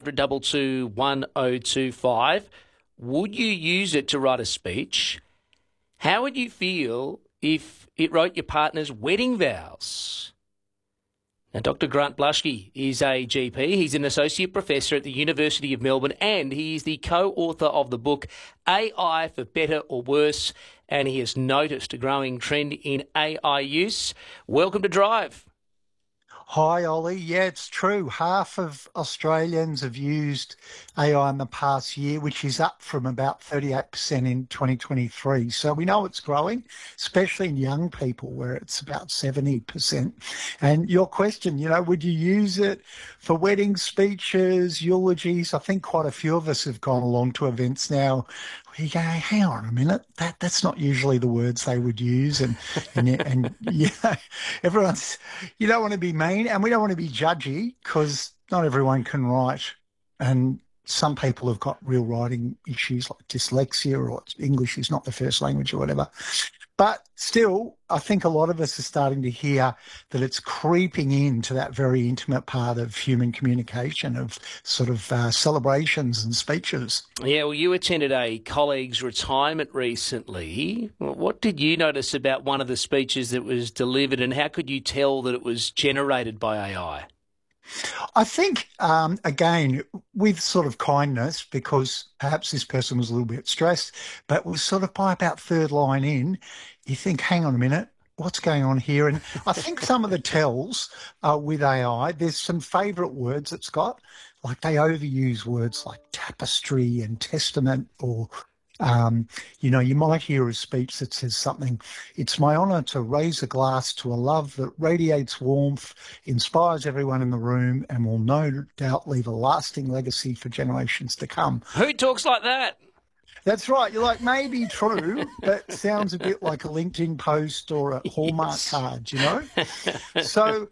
800 1025. Would you use it to write a speech? How would you feel if it wrote your partner's wedding vows? Now, Dr. Grant Blushke is a GP. He's an associate professor at the University of Melbourne, and he is the co-author of the book AI for Better or Worse, and he has noticed a growing trend in AI use. Welcome to Drive. Hi, Ollie. Yeah, it's true. Half of Australians have used AI in the past year, which is up from about 38% in 2023. So we know it's growing, especially in young people where it's about 70%. And your question, would you use it for wedding speeches, eulogies? I think quite a few of us have gone along to events now where you go, hang on a minute, that's not usually the words they would use. And everyone's, you don't want to be mean and we don't want to be judgy because not everyone can write. And some people have got real writing issues like dyslexia or English is not the first language or whatever. But still, I think a lot of us are starting to hear that it's creeping into that very intimate part of human communication of sort of celebrations and speeches. Yeah, well, you attended a colleague's retirement recently. What did you notice about one of the speeches that was delivered, and how could you tell that it was generated by AI? I think, again, with sort of kindness, because perhaps this person was a little bit stressed, but was sort of by about third line in, you think, hang on a minute, what's going on here? And I think some of the tells with AI, there's some favourite words it's got, like they overuse words like tapestry and testament or you might hear a speech that says something, it's my honour to raise a glass to a love that radiates warmth, inspires everyone in the room, and will no doubt leave a lasting legacy for generations to come. Who talks like that? That's right. You're like, maybe true, but sounds a bit like a LinkedIn post or a Hallmark card, So,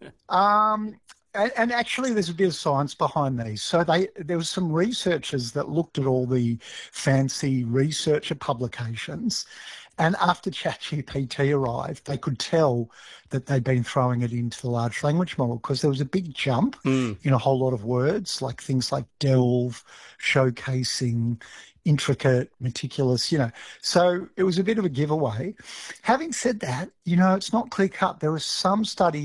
and actually, there's a bit of science behind these. So there was some researchers that looked at all the fancy researcher publications, and after ChatGPT arrived, they could tell that they'd been throwing it into the large language model because there was a big jump in a whole lot of words, like things like delve, showcasing, intricate, meticulous, So it was a bit of a giveaway. Having said that, it's not clear cut. There was some studies